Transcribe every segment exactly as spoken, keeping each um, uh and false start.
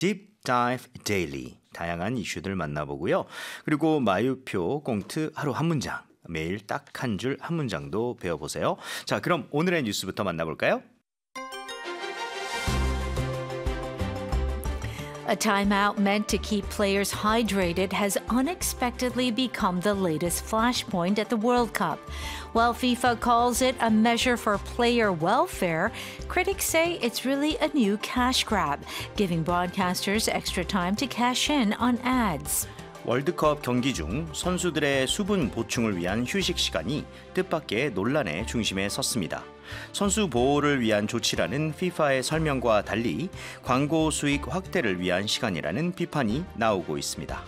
Deep Dive Daily. 다양한 이슈들 만나보고요. 그리고 마유표 꽁트 하루 한 문장. 매일 딱 한 줄 한 문장도 배워보세요. 자, 그럼 오늘의 뉴스부터 만나볼까요? A timeout meant to keep players hydrated has unexpectedly become the latest flashpoint at the World Cup. While FIFA calls it a measure for player welfare, critics say it's really a new cash grab, giving broadcasters extra time to cash in on ads. 월드컵 경기 중 선수들의 수분 보충을 위한 휴식 시간이 뜻밖의 논란의 중심에 섰습니다. 선수 보호를 위한 조치라는 피파의 설명과 달리 광고 수익 확대를 위한 시간이라는 비판이 나오고 있습니다.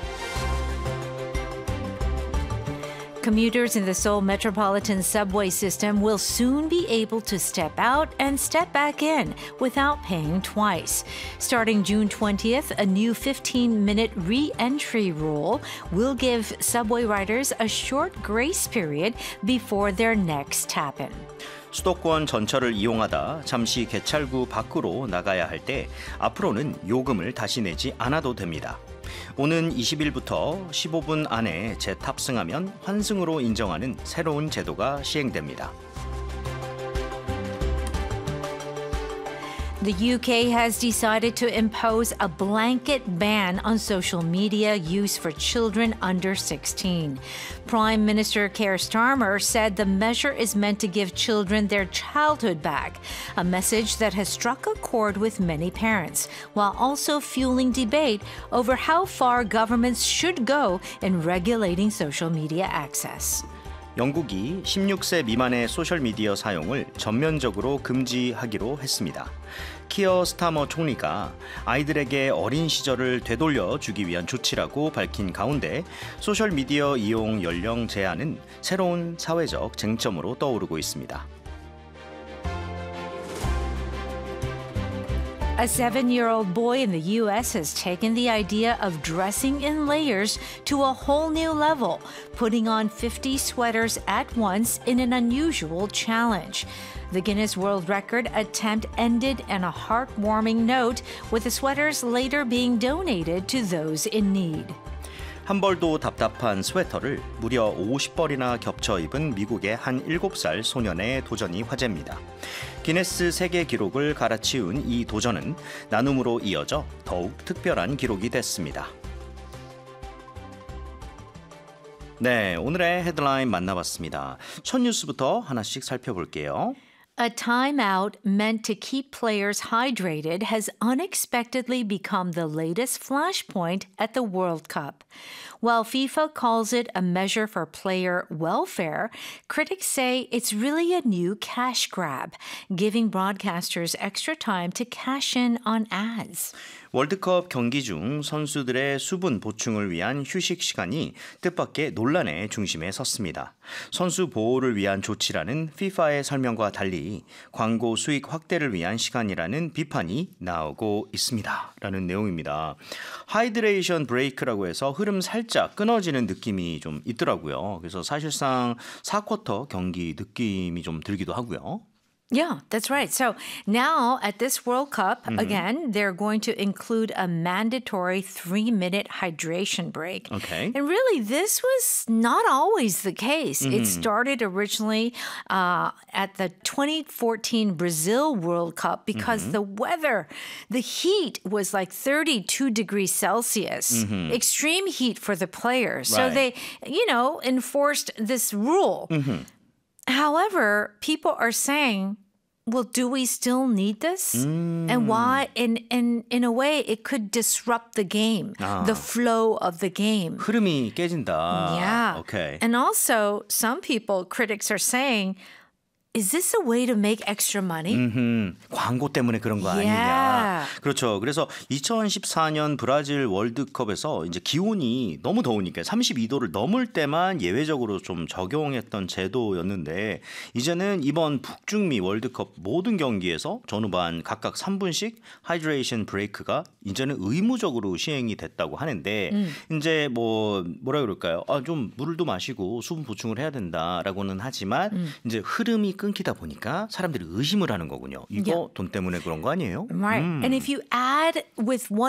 Commuters in the Seoul metropolitan subway system will soon be able to step out and step back in without paying twice. Starting June twentieth, a new fifteen-minute re-entry rule will give subway riders a short grace period before their next tap-in. 수도권 전철을 이용하다 잠시 개찰구 밖으로 나가야 할 때 앞으로는 요금을 다시 내지 않아도 됩니다. 오는 이십 일부터 십오 분 안에 재탑승하면 환승으로 인정하는 새로운 제도가 시행됩니다. The U K has decided to impose a blanket ban on social media use for children under sixteen. Prime Minister Keir Starmer said the measure is meant to give children their childhood back, a message that has struck a chord with many parents, while also fueling debate over how far governments should go in regulating social media access. 영국이 십육 세 미만의 소셜미디어 사용을 전면적으로 금지하기로 했습니다. 키어 스타머 총리가 아이들에게 어린 시절을 되돌려 주기 위한 조치라고 밝힌 가운데 소셜미디어 이용 연령 제한은 새로운 사회적 쟁점으로 떠오르고 있습니다. A seven-year-old boy in the U S has taken the idea of dressing in layers to a whole new level, putting on fifty sweaters at once in an unusual challenge. The Guinness World Record attempt ended in a heartwarming note, with the sweaters later being donated to those in need. 한 벌도 답답한 스웨터를 무려 오십 벌이나 겹쳐 입은 미국의 한 일곱 살 소년의 도전이 화제입니다. 기네스 세계 기록을 갈아치운 이 도전은 나눔으로 이어져 더욱 특별한 기록이 됐습니다. 네, 오늘의 헤드라인 만나봤습니다. 첫 뉴스부터 하나씩 살펴볼게요. A timeout meant to keep players hydrated has unexpectedly become the latest flashpoint at the World Cup. While FIFA calls it a measure for player welfare, critics say it's really a new cash grab, giving broadcasters extra time to cash in on ads. 월드컵 경기 중 선수들의 수분 보충을 위한 휴식 시간이 뜻밖의 논란의 중심에 섰습니다. 선수 보호를 위한 조치라는 피파의 설명과 달리 광고 수익 확대를 위한 시간이라는 비판이 나오고 있습니다. 라는 내용입니다. 하이드레이션 브레이크라고 해서 흐름 살짝 끊어지는 느낌이 좀 있더라고요. 그래서 사실상 사 쿼터 경기 느낌이 좀 들기도 하고요. Yeah, that's right. So now at this World Cup, mm-hmm. again, they're going to include a mandatory three-minute hydration break. Okay. And really, this was not always the case. Mm-hmm. It started originally uh, at the twenty fourteen Brazil World Cup because mm-hmm. the weather, the heat was like thirty-two degrees Celsius, mm-hmm. extreme heat for the players. Right. So they, you know, enforced this rule. Mm-hmm. However, people are saying, well, do we still need this? Mm. And why? In, in, in a way, it could disrupt the game, 아. the flow of the game. 흐름이 깨진다. Yeah. Okay. And also, some people, critics are saying, is this a way to make extra money? 음흠, 광고 때문에 그런 거 Yeah. 아니냐. 그렇죠. 그래서 이천십사 년 브라질 월드컵에서 이제 기온이 너무 더우니까 삼십이 도를 넘을 때만 예외적으로 좀 적용했던 제도였는데 이제는 이번 북중미 월드컵 모든 경기에서 전후반 각각 삼 분씩 하이드레이션 브레이크가 이제는 의무적으로 시행이 됐다고 하는데 음. 이제 뭐 뭐라 그럴까요? 아, 좀 물도 마시고 수분 보충을 해야 된다라고는 하지만 음. 이제 흐름이 끊기다 보니까 사람들이 의심을 하는 거군요. 이거 Yeah. 돈 때문에 그런 거 아니에요? Right. And if you add with one